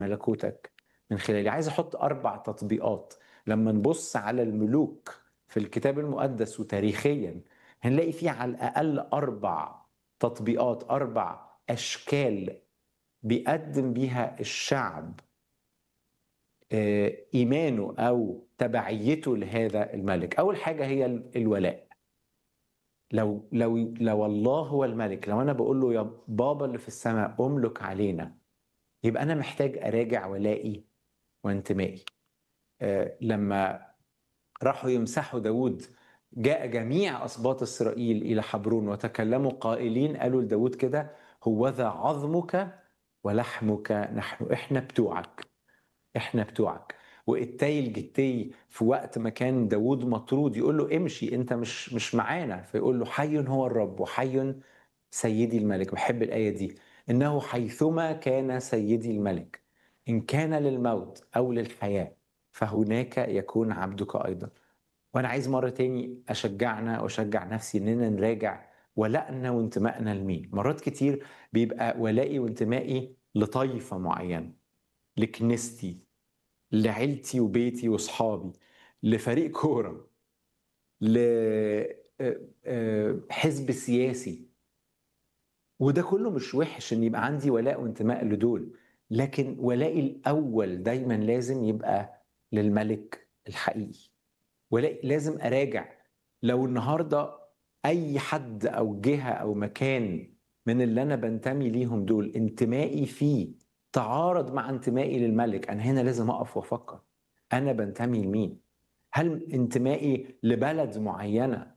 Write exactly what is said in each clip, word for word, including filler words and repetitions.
ملكوتك من خلالي. عايز أحط أربع تطبيقات. لما نبص على الملوك في الكتاب المقدس وتاريخيا هنلاقي فيه على الأقل أربع تطبيقات، أربع أشكال بيقدم بيها الشعب إيمانه أو تبعيته لهذا الملك. أول حاجة هي الولاء. لو لو لو الله هو الملك، لو أنا بقول له يا بابا اللي في السماء أملك علينا، يبقى أنا محتاج أراجع ولائي وانتمائي. آه لما راحوا يمسحوا داود، جاء جميع أسباط إسرائيل إلى حبرون وتكلموا قائلين، قالوا لداود كده: هوذا عظمك ولحمك نحن، إحنا بتوعك، إحنا بتوعك. وإتاي الجتي في وقت ما كان داود مطرود يقول له امشي، أنت مش مش معانا، فيقول له حي هو الرب وحي سيدي الملك. بحب الآية دي: إنه حيثما كان سيدي الملك إن كان للموت أو للحياة فهناك يكون عبدك أيضا. وأنا عايز مرة تاني أشجعنا وأشجع نفسي إننا نراجع ولائنا وانتمائنا لمين. مرات كتير بيبقى ولائي وانتمائي لطائفة معينة، لكنيستي، لعيلتي وبيتي وصحابي، لفريق كورة، لحزب سياسي. وده كله مش وحش ان يبقى عندي ولاء وانتماء لدول، لكن ولائي الاول دايما لازم يبقى للملك الحقيقي. ولائي لازم اراجع. لو النهارده اي حد او جهه او مكان من اللي انا بنتمي ليهم دول انتمائي فيه تعارض مع انتمائي للملك، انا هنا لازم اقف وافكر انا بنتمي لمين. هل انتمائي لبلد معينه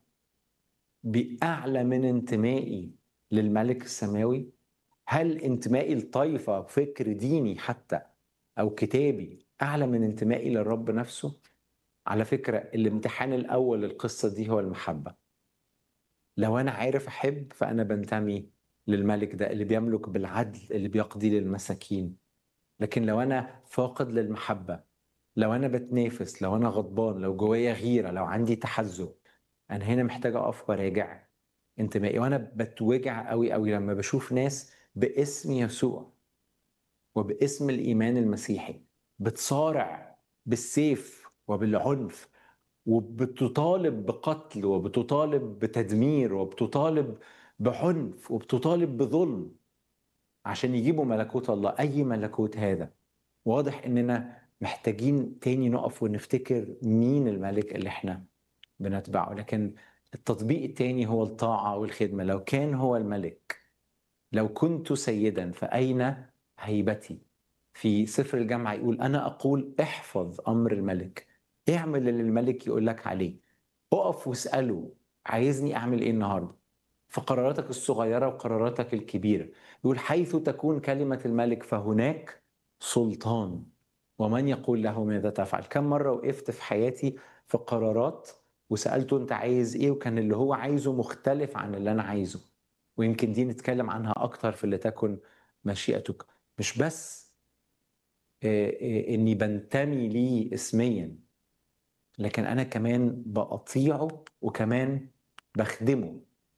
بأعلى من انتمائي للملك السماوي؟ هل انتمائي لطائفة فكر ديني حتى أو كتابي أعلى من انتمائي للرب نفسه؟ على فكرة الامتحان الأول للقصة دي هو المحبة. لو أنا عارف أحب فأنا بنتمي للملك ده اللي بيملك بالعدل، اللي بيقضي للمساكين. لكن لو أنا فاقد للمحبة، لو أنا بتنافس، لو أنا غضبان، لو جوايا غيرة، لو عندي تحزب، أنا هنا محتاج أقف وراجع انتمائي. وانا بتوجع قوي قوي لما بشوف ناس باسم يسوع وباسم الايمان المسيحي بتصارع بالسيف وبالعنف، وبتطالب بقتل، وبتطالب بتدمير، وبتطالب بعنف، وبتطالب بظلم عشان يجيبوا ملكوت الله. اي ملكوت هذا؟ واضح اننا محتاجين تاني نقف ونفتكر مين الملك اللي احنا بنتبعه. لكن التطبيق الثاني هو الطاعة والخدمة. لو كان هو الملك، لو كنت سيدا فأين هيبتي؟ في سفر الجامعة يقول: أنا أقول احفظ أمر الملك، اعمل اللي الملك يقول لك عليه، اقف واسأله عايزني أعمل إيه النهاردة في قراراتك الصغيرة وقراراتك الكبيرة. يقول: حيث تكون كلمة الملك فهناك سلطان، ومن يقول له ماذا تفعل. كم مرة وقفت في حياتي في قرارات وسألته أنت عايز إيه، وكان اللي هو عايزه مختلف عن اللي أنا عايزه. ويمكن دي نتكلم عنها أكتر في اللي تكن مشيئتك. مش بس آه، آه، إني بنتمي ليه اسميا، لكن أنا كمان بأطيعه وكمان بخدمه.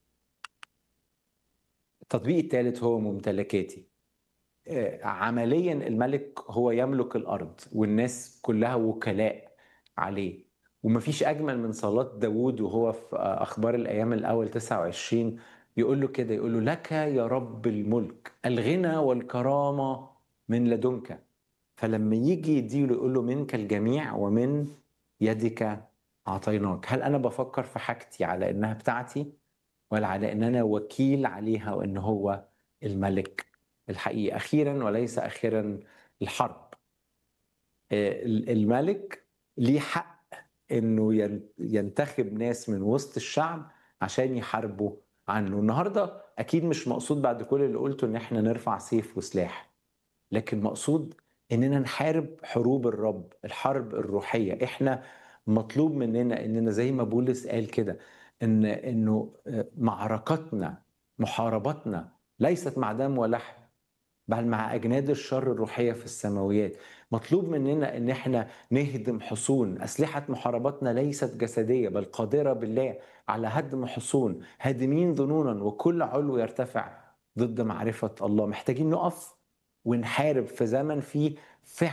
التطبيق الثالث هو ممتلكاتي. آه، عمليا الملك هو يملك الأرض والناس كلها وكلاء عليه. ومفيش أجمل من صلاة داود وهو في آه، أخبار الأيام الأول تسعة وعشرين، يقول له كده، يقول له: لك يا رب الملك، الغنى والكرامة من لدنك. فلما يجي يديله يقول له: منك الجميع ومن يدك أعطيناك. هل أنا بفكر في حاجتي على إنها بتاعتي، ولا على ان انا وكيل عليها وان هو الملك الحقيقي؟ اخيرا وليس اخيرا، الحرب. الملك ليه حق انه ينتخب ناس من وسط الشعب عشان يحاربوا عنه. النهارده اكيد مش مقصود بعد كل اللي قلته ان احنا نرفع سيف وسلاح، لكن مقصود اننا نحارب حروب الرب، الحرب الروحيه. احنا مطلوب مننا اننا زي ما بولس قال كده، ان انه معركتنا، محاربتنا ليست مع دم ولحم، بل مع اجناد الشر الروحيه في السماويات. مطلوب مننا ان احنا نهدم حصون. اسلحه محاربتنا ليست جسديه بل قادره بالله على هدم حصون، هادمين ظنونا وكل علو يرتفع ضد معرفه الله. محتاجين نقف ونحارب في زمن فيه فعلا